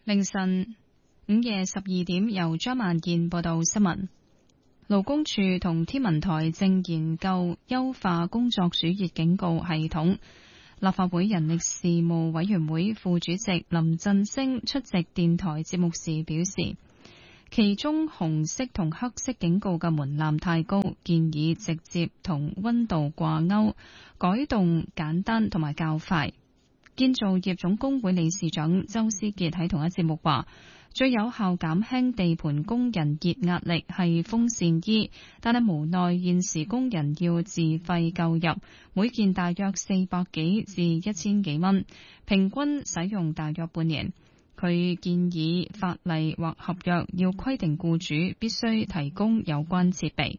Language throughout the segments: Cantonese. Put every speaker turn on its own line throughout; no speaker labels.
凌晨午夜12點，由張萬燕報道新聞。勞工處同天文台正研究優化工作暑熱警告系統。立法會人力事務委員會副主席林振昇出席電台節目時表示，其中紅色同黑色警告嘅門檻太高，建議直接同溫度掛鈎，改動簡單同埋較快。建造業總工會理事長周思傑喺同一節目話，最有效減輕地盤工人熱壓力係風扇衣，但係無奈現時工人要自費購入，每件大約400幾至1000幾蚊，平均使用大約半年。佢建議法例或合約要規定僱主必須提供有關設備。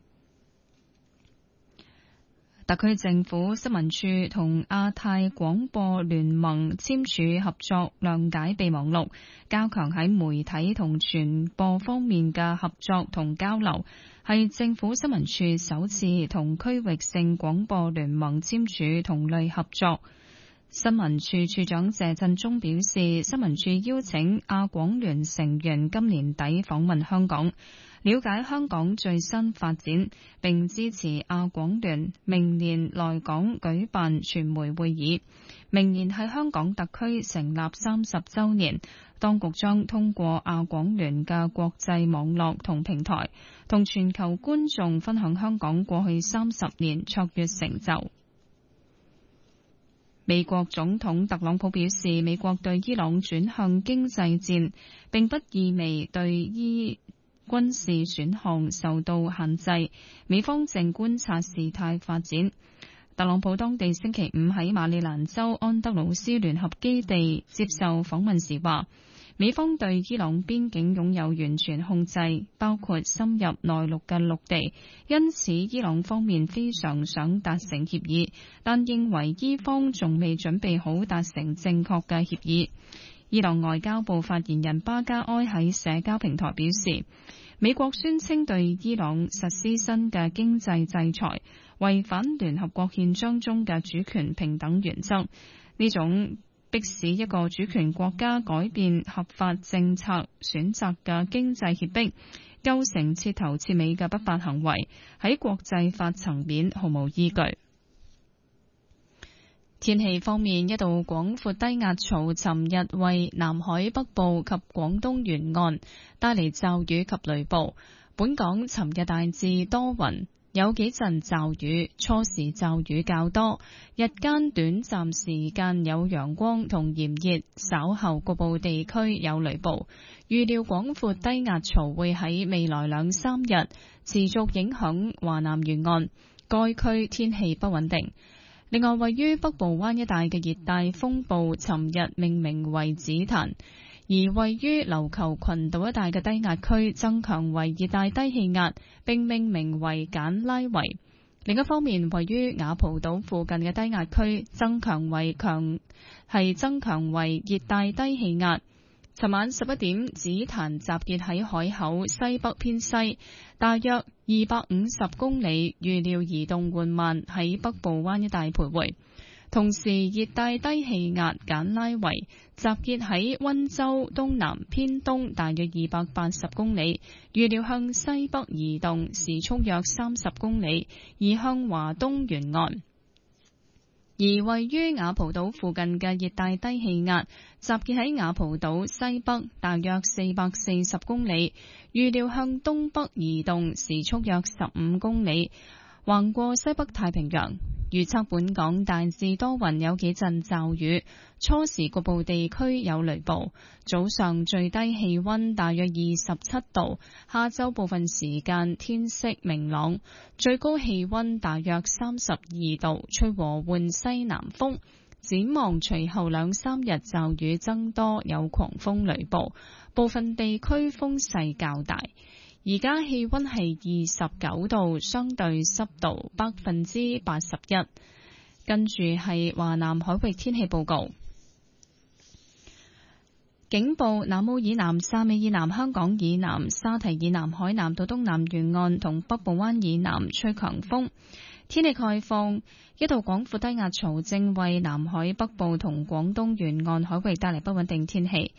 特區政府新聞處同亞太廣播聯盟簽署合作諒解備忘錄，加強喺媒體同傳播方面嘅合作同交流，係政府新聞處首次同區域性廣播聯盟簽署同類合作。新聞處處長謝振中表示，新聞處邀請亞廣聯成員今年底訪問香港，了解香港最新發展，並支持亞廣聯明年來港舉辦傳媒會議。明年係香港特區成立30週年，當局將通過亞廣聯嘅國際網絡同平台，同全球觀眾分享香港過去30年卓越成就。美國總統特朗普表示，美國對伊朗轉向經濟戰，並不意味對軍事選項受到限制，美方正觀察事態發展。特朗普當地星期五喺馬里蘭州安德魯斯聯合基地接受訪問時話，美方對伊朗邊境擁有完全控制，包括深入內陸嘅陸地，因此伊朗方面非常想達成協議，但認為伊方仲未準備好達成正確嘅協議。伊朗外交部發言人巴加埃喺社交平台表示，美國宣稱對伊朗實施新嘅經濟制裁，違反聯合國憲章中嘅主權平等原則，呢種迫使一個主權國家改變合法政策選擇嘅經濟脅迫，構成徹頭徹尾嘅不法行為，喺國際法層面毫無依據。天氣方面，一道廣闊低壓槽尋日為南海北部及廣東沿岸帶嚟驟雨及雷暴。本港尋日大致多雲，有幾陣驟雨，初時驟雨較多，日間短暫時間有陽光同炎熱，稍後局部地區有雷暴。預料廣闊低壓槽會喺未來2-3日持續影響華南沿岸，該區天氣不穩定。另外，位於北部灣一帶嘅熱帶風暴尋日命名為紫檀，而位於琉球群島一帶嘅低壓區增強為熱帶低氣壓，並命名為簡拉維。另一方面，位於雅蒲島附近嘅低壓區增強為熱帶低氣壓。尋晚11點，紫檀集結喺海口西北偏西，大約250公里，預料移動緩慢喺北部灣一帶徘徊。同時，熱帶低氣壓簡拉維集結喺溫州東南偏東，大約280公里，預料向西北移動，時速約30公里，移向華東沿岸。而位於雅蒲島附近嘅熱帶低氣壓集結喺雅蒲島西北，大約440公里，預料向東北移動，時速約15公里，橫過西北太平洋。預測本港大致多雲，有幾陣驟雨，初時局部地區有雷暴，早上最低氣溫大約27度，下晝部分時間天色明朗，最高氣溫大約32度，吹和緩西南風。展望隨後2-3日驟雨增多，有狂風雷暴，部分地區風勢較大。而家氣溫係29度，相對濕度81%。跟住係華南海域天氣報告。警報：南澳以南、汕尾以南、香港以南、沙堤以南、海南到東南沿岸同北部灣以南吹強風。天氣概況：一道廣闊低壓槽正為南海北部同廣東沿岸海域帶嚟不穩定天氣。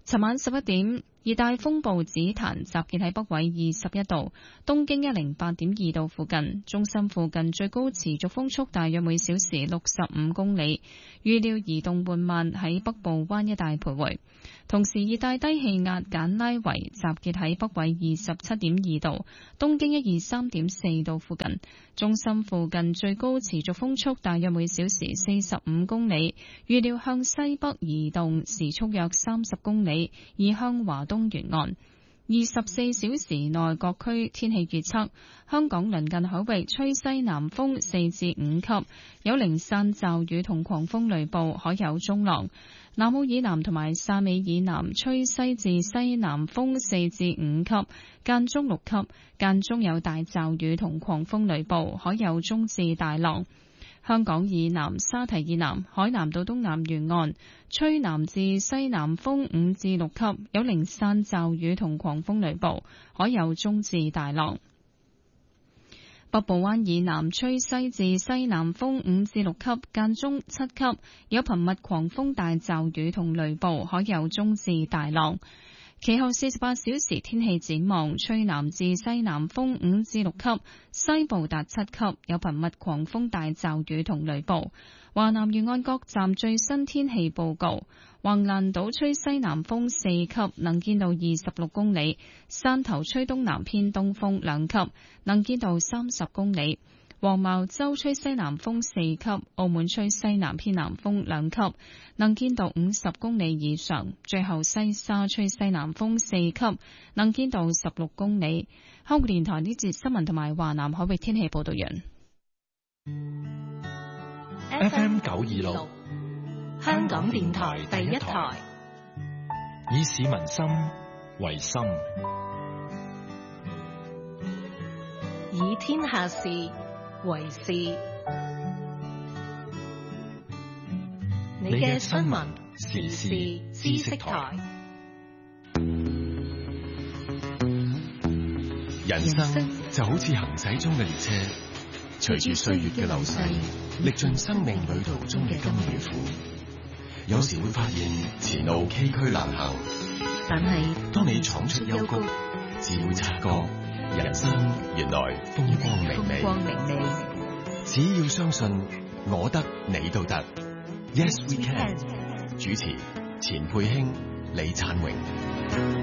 尋晚11點，熱帶風暴紫檀集結喺北緯21度、東經108.2度附近，中心附近最高持續風速大約每小時65公里，預料移動緩慢喺北部灣一帶徘徊。同時，熱帶低氣壓簡拉維集結喺北緯27.2度、東經123.4度附近，中心附近最高持續風速大約每小時45公里，預料向西北移動，時速約30公里，移向華東沿岸。24小時內各區天氣預測：香港鄰近海域吹西南風4至5級，有零散驟雨同狂風雷暴，海有中浪。南澳以南同埋汕尾以南吹西至西南風4至5級，間中6級，間中有大驟雨同狂風雷暴，海有中至大浪。香港以南、沙堤以南、海南到東南沿岸吹南至西南風5至6級，有零散驟雨同狂風雷暴，海有中至大浪。北部灣以南吹西至西南風5至6級，間中7級，有頻密狂風大驟雨同雷暴，海有中至大浪。其後48小時天氣展望，吹南至西南風5至6級，西部達7級，有頻密狂風大驟雨同雷暴。華南沿岸各站最新天氣報告：橫瀾島吹西南風4級，能見度26公里；汕頭吹東南偏東風2級，能見度30公里；黃茅洲吹西南風4級，澳門吹西南偏南風2級，能見度50公里以上。最後西沙吹西南風4級，能見度16公里。香港電台呢節新聞同埋華南海域天氣報道完。
FM 926，香港電台第一台，以市民心為心，
以天下事為事。你嘅新聞時事知識台。
人生就好似行駛中嘅列車，隨住歲月嘅流逝，歷盡生命旅途中嘅甘與苦。有時會發現前路崎嶇難行，
但係
當你闖出幽谷，只會察覺人生原來風光明媚。只要相信，我得你都得。Yes we can。主持：錢佩卿、李燦榮。